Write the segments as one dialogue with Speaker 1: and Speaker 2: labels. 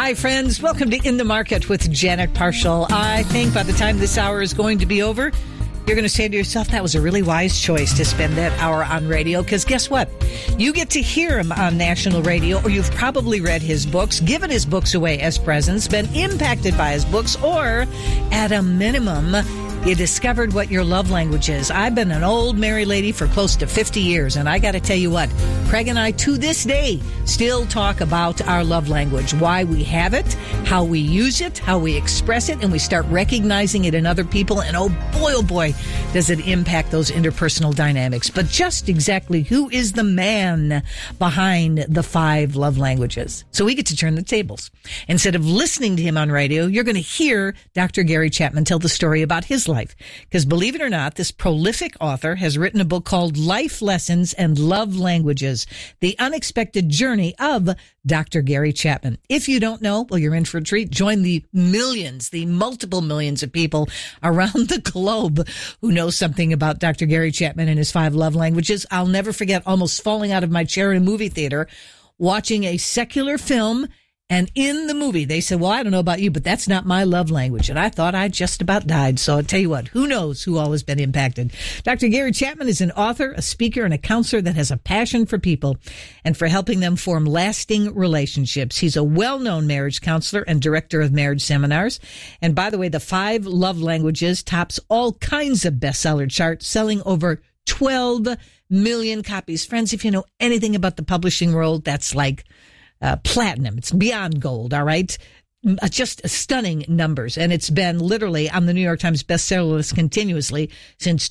Speaker 1: Hi, friends. Welcome to In the Market with Janet Parshall. I think by the time this hour is going to be over, you're going to say to yourself, that was a really wise choice to spend that hour on radio, because guess what? You get to hear him on national radio, or you've probably read his books, given his books away as presents, been impacted by his books, or at a minimum, you discovered what your love language is. I've been an old married lady for close to 50 years, and I got to tell you what, Craig and I, to this day, still talk about our love language, why we have it, how we use it, how we express it, and we start recognizing it in other people, and oh boy, does it impact those interpersonal dynamics. But just exactly who is the man behind the 5 love languages? So we get to turn the tables. Instead of listening to him on radio, you're going to hear Dr. Gary Chapman tell the story about his life. Because believe it or not, this prolific author has written a book called Life Lessons and Love Languages, The Unexpected Journey of Dr. Gary Chapman. If you don't know, well, you're in for a treat. Join the millions, the multiple millions of people around the globe who know something about Dr. Gary Chapman and his 5 love languages. I'll never forget almost falling out of my chair in a movie theater, watching a secular film. And in the movie, they said, well, I don't know about you, but that's not my love language. And I thought I just about died. So I'll tell you what, who knows who all has been impacted. Dr. Gary Chapman is an author, a speaker, and a counselor that has a passion for people and for helping them form lasting relationships. He's a well-known marriage counselor and director of marriage seminars. And by the way, the 5 love languages tops all kinds of bestseller charts, selling over 12 million copies. Friends, if you know anything about the publishing world, that's like platinum. It's beyond gold, all right? Just stunning numbers. And it's been literally on the New York Times bestseller list continuously since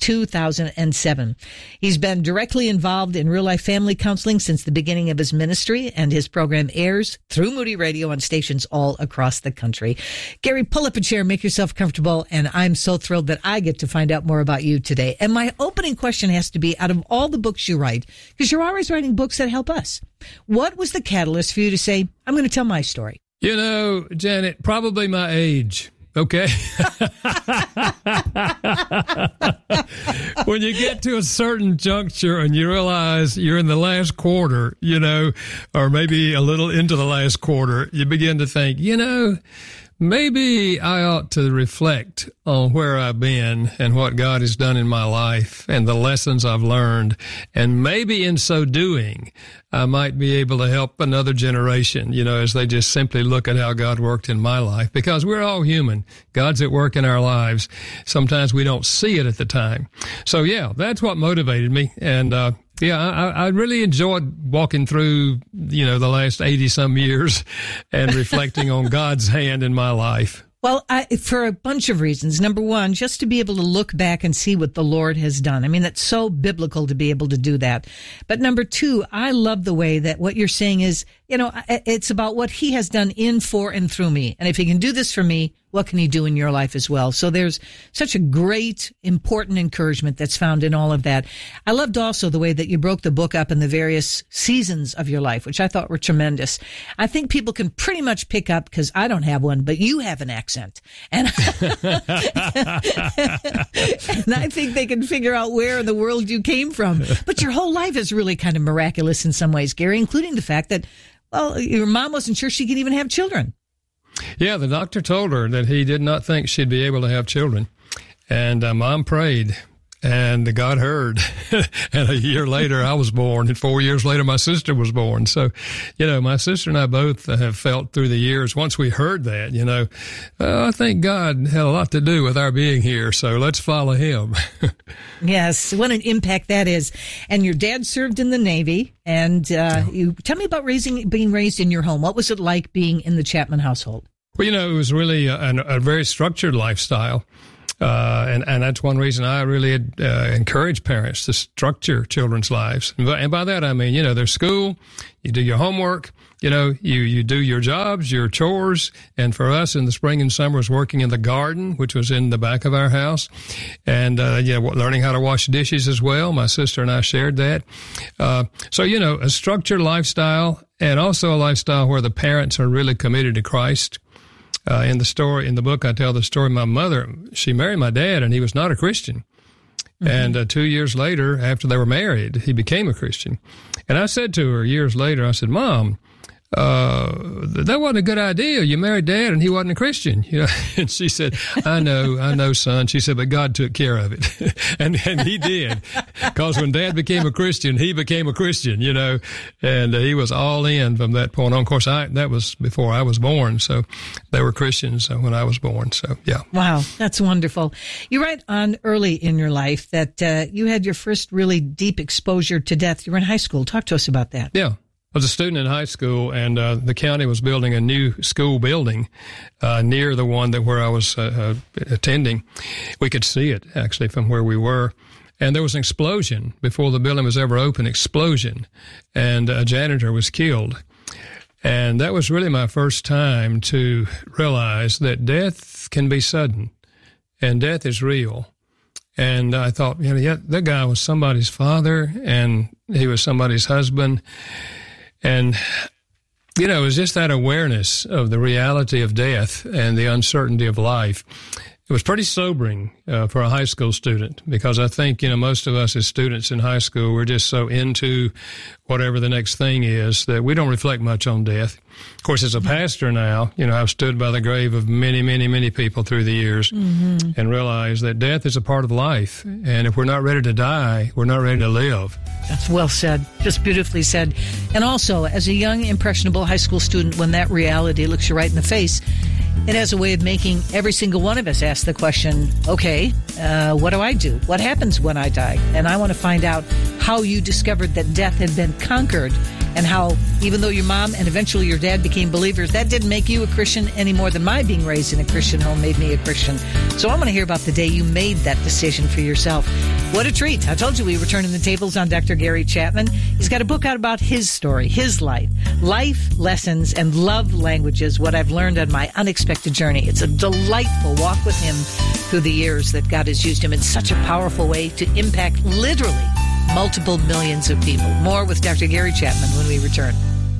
Speaker 1: 2007. He's been directly involved in real-life family counseling since the beginning of his ministry, and his program airs through Moody Radio on stations all across the country. Gary, pull up a chair, make yourself comfortable, and I'm so thrilled that I get to find out more about you today. And my opening question has to be, out of all the books you write, because you're always writing books that help us, what was the catalyst for you to say, I'm going to tell my story?
Speaker 2: You know, Janet, probably my age. Okay. When you get to a certain juncture and you realize you're in the last quarter, you know, or maybe a little into the last quarter, you begin to think, you know, maybe I ought to reflect on where I've been and what God has done in my life and the lessons I've learned. And maybe in so doing, I might be able to help another generation, you know, as they just simply look at how God worked in my life. Because we're all human. God's at work in our lives. Sometimes we don't see it at the time. So, yeah, that's what motivated me. And, yeah, I really enjoyed walking through, you know, the last 80-some years and reflecting on God's hand in my life.
Speaker 1: Well, for a bunch of reasons. Number one, just to be able to look back and see what the Lord has done. I mean, that's so biblical to be able to do that. But number two, I love the way that what you're saying is, you know, it's about what he has done in, for, and through me. And if he can do this for me, what can he do in your life as well? So there's such a great, important encouragement that's found in all of that. I loved also the way that you broke the book up in the various seasons of your life, which I thought were tremendous. I think people can pretty much pick up, because I don't have one, but you have an accent. And, and I think they can figure out where in the world you came from. But your whole life is really kind of miraculous in some ways, Gary, including the fact that, well, your mom wasn't sure she could even have children.
Speaker 2: Yeah, the doctor told her that he did not think she'd be able to have children. And Mom prayed, and God heard. And a year later, I was born. And 4 years later, my sister was born. So, you know, my sister and I both have felt through the years, once we heard that, you know, I think God had a lot to do with our being here. So let's follow him.
Speaker 1: Yes, what an impact that is. And your dad served in the Navy. And you tell me about being raised in your home. What was it like being in the Chapman household? Well,
Speaker 2: you know, it was really a very structured lifestyle. And that's one reason I really encourage parents to structure children's lives. And by that, I mean, you know, there's school, you do your homework, you know, you do your jobs, your chores. And for us in the spring and summer was working in the garden, which was in the back of our house. And, learning how to wash dishes as well. My sister and I shared that. So, you know, a structured lifestyle, and also a lifestyle where the parents are really committed to Christ. In the book, I tell the story. My mother, she married my dad, and he was not a Christian. Mm-hmm. And 2 years later, after they were married, he became a Christian. And I said to her years later, I said, Mom, that wasn't a good idea. You married Dad and he wasn't a Christian. You know? And she said, I know, son. She said, but God took care of it. and he did. Because when Dad became a Christian, he became a Christian, you know, and he was all in from that point on. Of course, that was before I was born. So they were Christians when I was born. So, yeah.
Speaker 1: Wow, that's wonderful. You write on early in your life that you had your first really deep exposure to death. You were in high school. Talk to us about that.
Speaker 2: Yeah. I was a student in high school, and the county was building a new school building near the one where I was attending. We could see it, actually, from where we were. And there was an explosion before the building was ever open, and a janitor was killed. And that was really my first time to realize that death can be sudden, and death is real. And I thought, that guy was somebody's father, and he was somebody's husband. And, it was just that awareness of the reality of death and the uncertainty of life. It was pretty sobering for a high school student, because I think, most of us as students in high school, we're just so into whatever the next thing is that we don't reflect much on death. Of course, as a pastor now, I've stood by the grave of many, many, many people through the years and realized that death is a part of life. And if we're not ready to die, we're not ready to live.
Speaker 1: That's well said. Just beautifully said. And also, as a young, impressionable high school student, when that reality looks you right in the face, it has a way of making every single one of us ask the question, okay, what do I do? What happens when I die? And I want to find out how you discovered that death had been conquered, and how, even though your mom and eventually your dad became believers, that didn't make you a Christian any more than my being raised in a Christian home made me a Christian. So I want to hear about the day you made that decision for yourself. What a treat. I told you we were turning the tables on Dr. Gary Chapman. He's got a book out about his story, his life lessons and love languages, what I've learned on my unexpected journey. It's a delightful walk with him through the years that God has used him in such a powerful way to impact literally multiple millions of people. More with Dr. Gary Chapman when we return.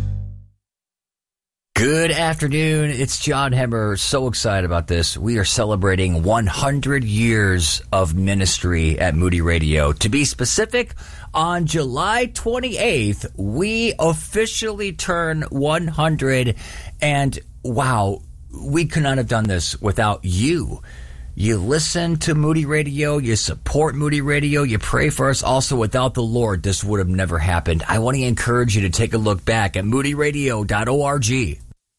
Speaker 3: Good afternoon. It's John Hemmer. So excited about this. We are celebrating 100 years of ministry at Moody Radio. To be specific, on July 28th, we officially turn 100. And wow, we could not have done this without you. You listen to Moody Radio, you support Moody Radio, you pray for us. Also, without the Lord, this would have never happened. I want to encourage you to take a look back at moodyradio.org.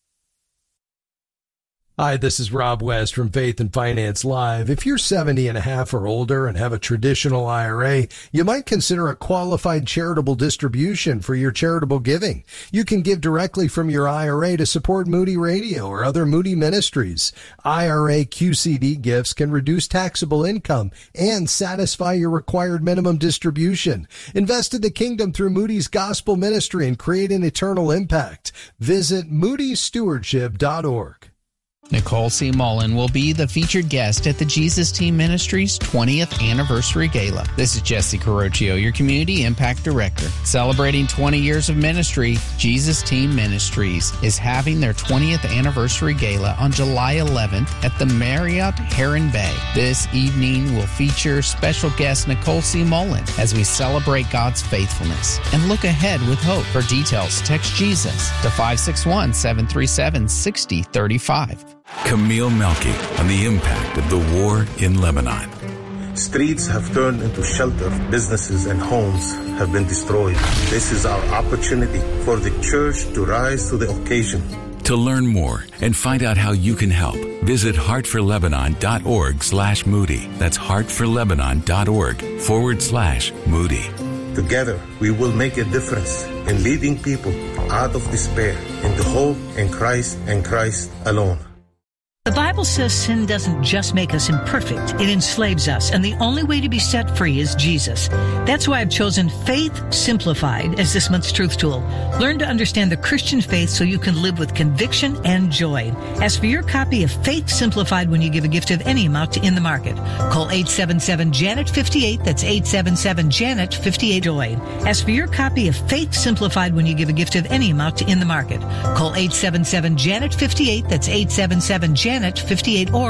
Speaker 4: Hi, this is Rob West from Faith and Finance Live. If you're 70 and a half or older and have a traditional IRA, you might consider a qualified charitable distribution for your charitable giving. You can give directly from your IRA to support Moody Radio or other Moody ministries. IRA QCD gifts can reduce taxable income and satisfy your required minimum distribution. Invest in the kingdom through Moody's gospel ministry and create an eternal impact. Visit moodystewardship.org.
Speaker 5: Nicole C. Mullen will be the featured guest at the Jesus Team Ministries 20th Anniversary Gala. This is Jesse Carocchio, your Community Impact Director. Celebrating 20 years of ministry, Jesus Team Ministries is having their 20th Anniversary Gala on July 11th at the Marriott Heron Bay. This evening will feature special guest Nicole C. Mullen as we celebrate God's faithfulness and look ahead with hope. For details, text Jesus to 561-737-6035.
Speaker 6: Camille Melky on the impact of the war in Lebanon.
Speaker 7: Streets have turned into shelter. Businesses and homes have been destroyed. This is our opportunity for the church to rise to the occasion.
Speaker 6: To learn more and find out how you can help, visit heartforlebanon.org/Moody. That's heartforlebanon.org/Moody.
Speaker 7: Together, we will make a difference in leading people out of despair into hope in Christ and Christ alone.
Speaker 1: The Bible says sin doesn't just make us imperfect, it enslaves us, and the only way to be set free is Jesus. That's why I've chosen Faith Simplified as this month's truth tool. Learn to understand the Christian faith so you can live with conviction and joy. Ask for your copy of Faith Simplified when you give a gift of any amount to In the Market. Call 877-JANET-58, that's 877-JANET-58-JOY. Ask for your copy of Faith Simplified when you give a gift of any amount to In the Market. Call 877-JANET-58, that's 877-JANET-58, or